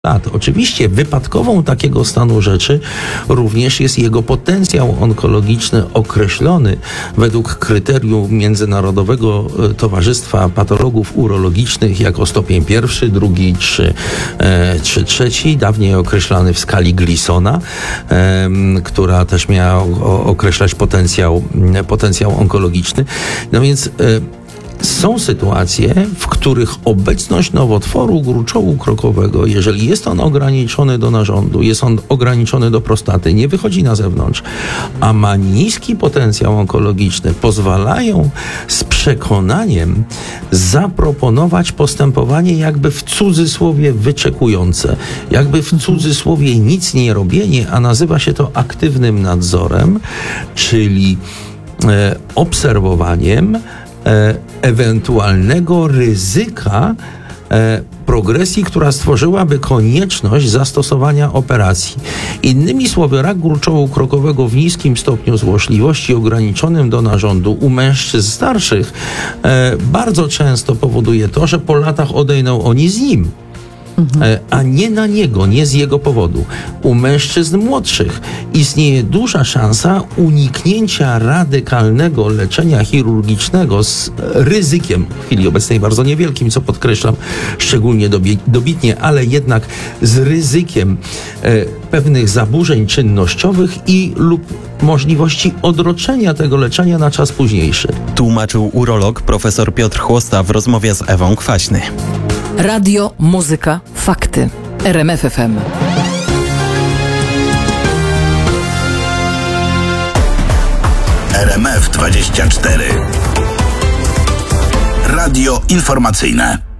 lat. Oczywiście wypadkową takiego stanu rzeczy również jest jego potencjał onkologiczny określony według kryterium Międzynarodowego Towarzystwa Patologów Urologicznych jako stopień pierwszy, drugi czy trzeci, dawniej określany w skali Gleasona, która też miała określać potencjał onkologiczny. No więc są sytuacje, w których obecność nowotworu gruczołu krokowego, jeżeli jest on ograniczony do narządu, jest on ograniczony do prostaty, nie wychodzi na zewnątrz, a ma niski potencjał onkologiczny, pozwalają z przekonaniem zaproponować postępowanie jakby w cudzysłowie wyczekujące, jakby w cudzysłowie nic nie robienie, a nazywa się to aktywnym nadzorem, czyli obserwowaniem ewentualnego ryzyka progresji, która stworzyłaby konieczność zastosowania operacji. Innymi słowy, rak gruczołu krokowego w niskim stopniu złośliwości, ograniczonym do narządu u mężczyzn starszych bardzo często powoduje to, że po latach odejdą oni z nim, a nie na niego, nie z jego powodu. U mężczyzn młodszych istnieje duża szansa uniknięcia radykalnego leczenia chirurgicznego z ryzykiem, w chwili obecnej bardzo niewielkim, co podkreślam szczególnie dobitnie, ale jednak z ryzykiem pewnych zaburzeń czynnościowych lub możliwości odroczenia tego leczenia na czas późniejszy. Tłumaczył urolog profesor Piotr Chłosta w rozmowie z Ewą Kwaśny. Radio, muzyka, fakty. RMF FM. RMF 24. Radio informacyjne.